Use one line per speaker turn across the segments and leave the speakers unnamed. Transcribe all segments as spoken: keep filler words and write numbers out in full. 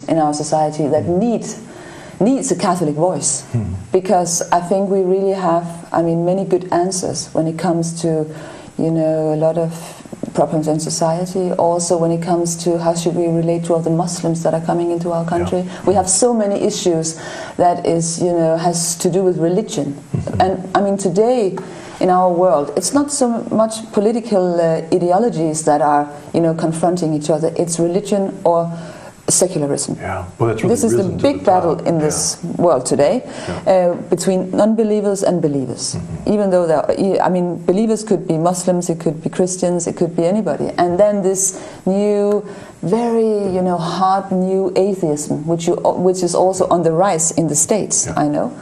in our society that need needs a Catholic voice,
Hmm.
because I think we really have, I mean, many good answers when it comes to, you know, a lot of problems in society. Also, when it comes to how should we relate to all the Muslims that are coming into our country,
Yeah.
we have so many issues that is, you know, has to do with religion.
Mm-hmm.
And I mean, today in our world, it's not so much political uh, ideologies that are, you know, confronting each other. It's religion or secularism.
Yeah, well, that's really
This is the
risen to
big
the
battle
top.
in
Yeah.
this world today,
Yeah.
uh, between non-believers and believers.
Mm-hmm.
Even though there, are, I mean, believers could be Muslims, it could be Christians, it could be anybody. And then this new, very, you know, hard new atheism, which you, which is also on the rise in the States.
Yeah.
I know,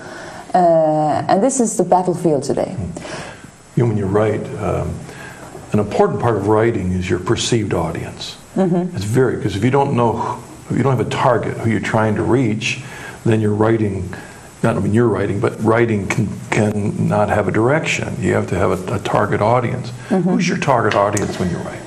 uh, and this is the battlefield today.
You know, when you write, um, an important part of writing is your perceived audience.
Mm-hmm.
It's very, because if you don't know, if you don't have a target who you're trying to reach, then you're writing, not I mean you're writing, but writing can, can not have a direction. You have to have a, a target audience.
Mm-hmm.
Who's your target audience when you write?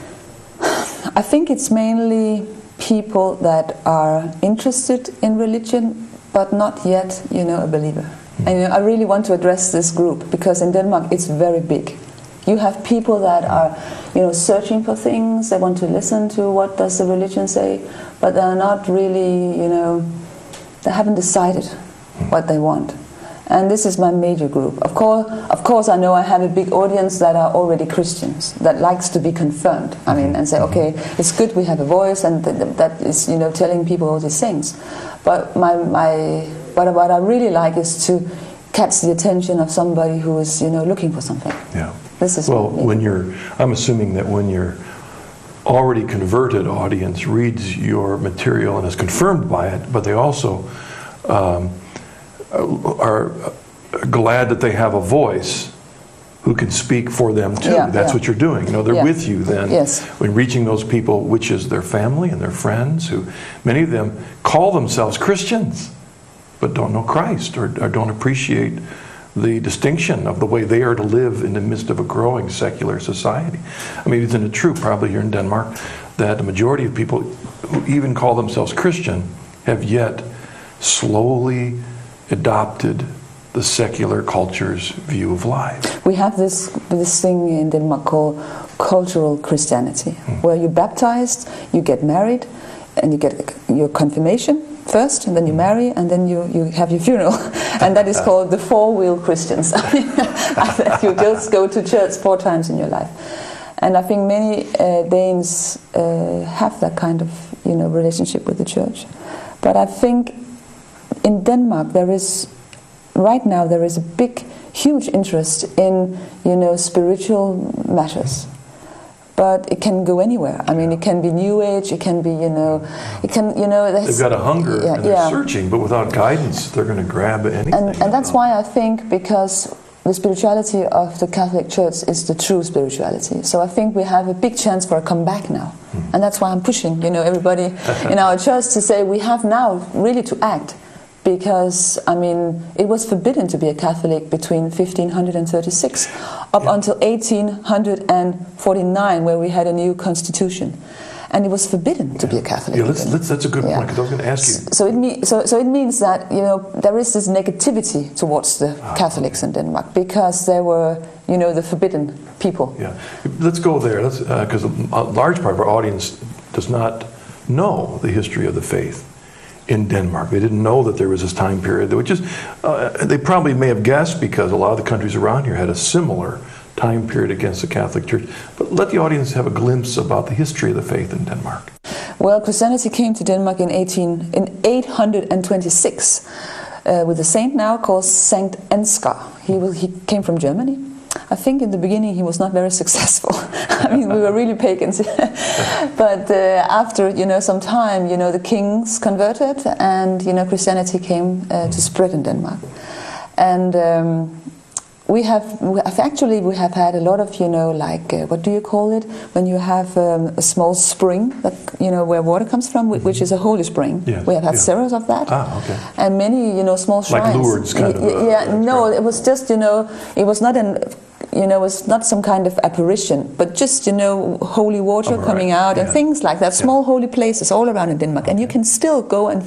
I think it's mainly people that are interested in religion, but not yet, you know, a believer.
Mm-hmm.
And you know, I really want to address this group, because in Denmark it's very big. You have people that are, you know, searching for things. They want to listen to what does the religion say, but they're not really, you know, they haven't decided what they want. And this is my major group. Of course, of course, I know I have a big audience that are already Christians, that likes to be confirmed. I mean, and say, okay, it's good we have a voice, and th that is, you know, telling people all these things. But my my what, what I really like is to catch the attention of somebody who is, you know, looking for something.
Yeah.
This is
well,
me.
when you're, I'm assuming that when your already converted audience reads your material and is confirmed by it, but they also um, are glad that they have a voice who can speak for them too.
Yeah,
That's
yeah.
what you're doing. You know, they're
Yeah.
with you then
Yes.
when reaching those people, which is their family and their friends, who many of them call themselves Christians, but don't know Christ, or, or don't appreciate the distinction of the way they are to live in the midst of a growing secular society. I mean, isn't it true, probably here in Denmark, that the majority of people who even call themselves Christian have yet slowly adopted the secular culture's view of life?
We have this this thing in Denmark called cultural Christianity, mm. where you're baptized, you get married, and you get your confirmation first, and then you marry, and then you, you have your funeral. And that is called the four-wheel Christians. You just go to church four times in your life. And I think many uh, Danes uh, have that kind of, you know, relationship with the church. But I think in Denmark there is, right now there is a big, huge interest in, you know, spiritual matters. But it can go anywhere. I mean, it can be New Age. It can be, you know, it can, you know.
They've got a hunger,
yeah,
and they're
yeah.
searching, but without guidance, they're going to grab anything.
And, and that's why I think, because the spirituality of the Catholic Church is the true spirituality. So I think we have a big chance for a comeback now, hmm. and that's why I'm pushing, you know, everybody in our church to say we have now really to act. Because, I mean, it was forbidden to be a Catholic between fifteen thirty-six up
yeah.
until eighteen forty-nine, where we had a new constitution. And it was forbidden to
yeah.
be a Catholic.
Yeah, let's, let's, that's a good
yeah.
point, because I was going to ask you.
So it, mean, so, so it means that, you know, there is this negativity towards the ah, Catholics okay. in Denmark, because they were, you know, the forbidden people.
Yeah, let's go there, because uh, a large part of our audience does not know the history of the faith in Denmark. They didn't know that there was this time period, which is, uh, they probably may have guessed, because a lot of the countries around here had a similar time period against the Catholic Church. But let the audience have a glimpse about the history of the faith in Denmark.
Well, Christianity came to Denmark in eighteen in eight hundred twenty-six uh, with a saint now called Saint Ansgar. He was, he came from Germany. I think in the beginning he was not very successful. I mean, we were really pagans. But uh, after, you know, some time, you know, the kings converted, and, you know, Christianity came uh, to spread in Denmark. And um, we have, we have actually we have had a lot of, you know, like uh, what do you call it when you have um, a small spring that, you know, where water comes from, mm-hmm. which is a holy spring.
Yes,
we have had
yeah.
several of that.
Ah, okay.
And many, you know, small shrines.
Like Lourdes, kind of.
Yeah, yeah no, it was just, you know, it was not an, you know, it was not some kind of apparition, but just, you know, holy water
oh,
coming
right.
out
yeah.
and things like that. Small
yeah.
holy places all around in Denmark, okay. and you can still go and